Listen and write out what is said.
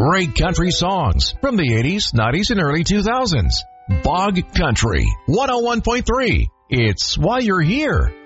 Great country songs from the 80s, 90s, and early 2000s. Bog Country 101.3. It's why you're here.